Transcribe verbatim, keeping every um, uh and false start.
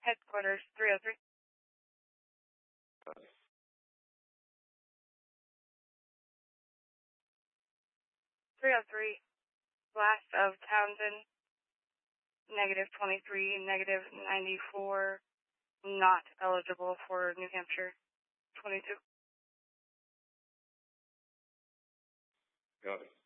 Headquarters, three oh three. Copy. three oh three, blast of Townsend, negative twenty-three, negative ninety-four, not eligible for New Hampshire, twenty-two. Copy.